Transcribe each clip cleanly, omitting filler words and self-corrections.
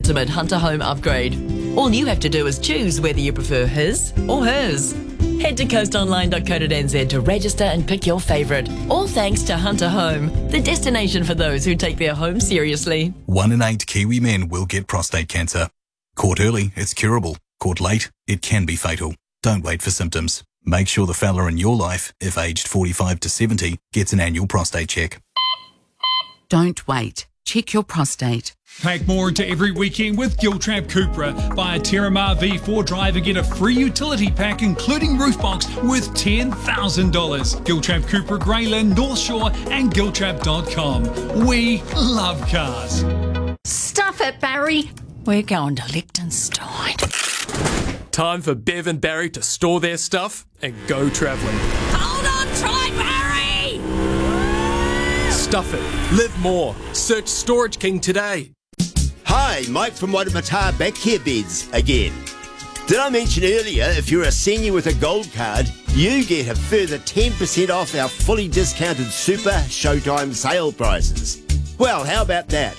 ultimate Hunter Home upgrade. All you have to do is choose whether you prefer his or hers. Head to coastonline.co.nz to register and pick your favourite. All thanks to Hunter Home, the destination for those who take their home seriously. 1 in 8 Kiwi men will get prostate cancer. Caught early, it's curable. Caught late, it can be fatal. Don't wait for symptoms. Make sure the fella in your life, if aged 45 to 70, gets an annual prostate check. Don't wait. Check your prostate. Pack more into every weekend with Giltrap Cupra. Buy a Terramar V4 drive and get a free utility pack including roof box worth $10,000. Giltrap Cupra, Greyland, North Shore and Giltrap.com. We love cars. Stuff it, Barry. We're going to Liechtenstein. Time for Bev and Barry to store their stuff and go travelling. Hold on tight, Barry! Stuff it. Live more. Search Storage King today. Hi, Mike from Waimata Back Care Beds again. Did I mention earlier, if you're a senior with a gold card, you get a further 10% off our fully discounted Super Showtime sale prices? Well, how about that?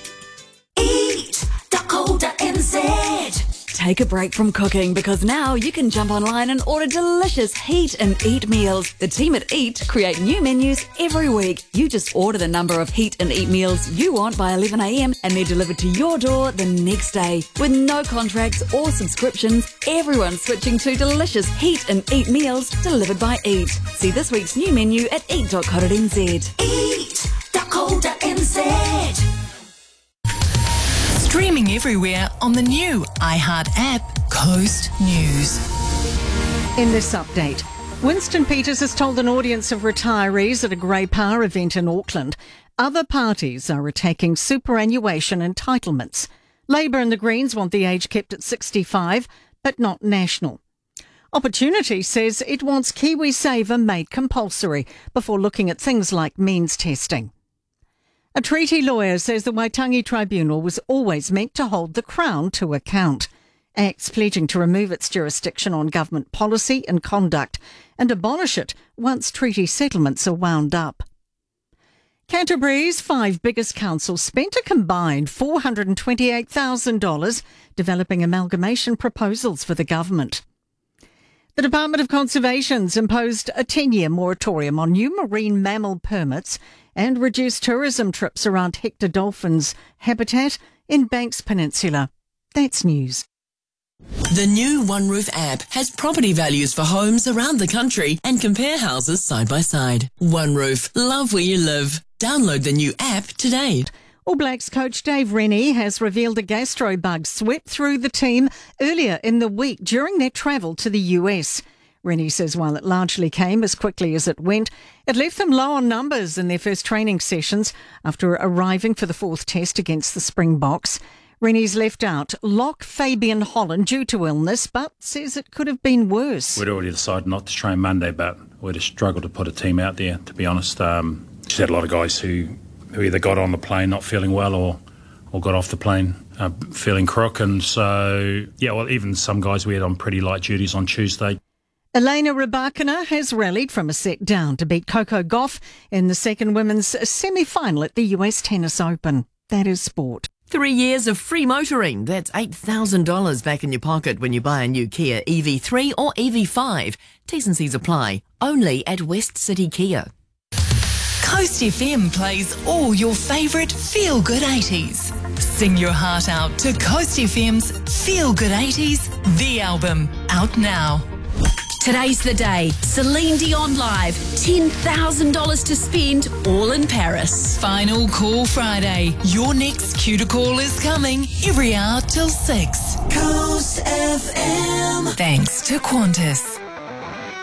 Eat.co.nz. Take a break from cooking because now you can jump online and order delicious Heat and Eat meals. The team at Eat create new menus every week. You just order the number of Heat and Eat meals you want by 11 a.m. and they're delivered to your door the next day. With no contracts or subscriptions, everyone's switching to delicious Heat and Eat meals delivered by Eat. See this week's new menu at eat.co.nz. Eat.co.nz. Streaming everywhere on the new iHeart app, Coast News. In this update, Winston Peters has told an audience of retirees at a Grey Power event in Auckland other parties are attacking superannuation entitlements. Labor and the Greens want the age kept at 65, but not national. Opportunity says it wants KiwiSaver made compulsory before looking at things like means testing. A treaty lawyer says the Waitangi Tribunal was always meant to hold the Crown to account. ACT's pledging to remove its jurisdiction on government policy and conduct and abolish it once treaty settlements are wound up. Canterbury's 5 biggest councils spent a combined $428,000 developing amalgamation proposals for the government. The Department of Conservation's imposed a 10-year moratorium on new marine mammal permits and reduced tourism trips around Hector dolphins' habitat in Banks Peninsula. That's news. The new OneRoof app has property values for homes around the country and compare houses side by side. OneRoof, love where you live. Download the new app today. All Blacks coach Dave Rennie has revealed a gastro bug swept through the team earlier in the week during their travel to the US. Rennie says while it largely came as quickly as it went, it left them low on numbers in their first training sessions after arriving for the 4th test against the Springboks. Rennie's left out lock Fabian Holland due to illness, but says it could have been worse. We'd already decided not to train Monday, but we'd have struggled to put a team out there, to be honest. Just had a lot of guys who either got on the plane not feeling well or got off the plane feeling crook. And so, even some guys we had on pretty light duties on Tuesday. Elena Rybakina has rallied from a set down to beat Coco Gauff in the second women's semi-final at the US Tennis Open. That is sport. 3 years of free motoring. That's $8,000 back in your pocket when you buy a new Kia EV3 or EV5. T's and C's apply. Only at West City Kia. Coast FM plays all your favourite feel-good 80s. Sing your heart out to Coast FM's Feel Good 80s, the album, out now. Today's the day. Celine Dion live. $10,000 to spend, all in Paris. Final call Friday. Your next cue to call is coming every hour till 6. Coast FM. Thanks to Qantas.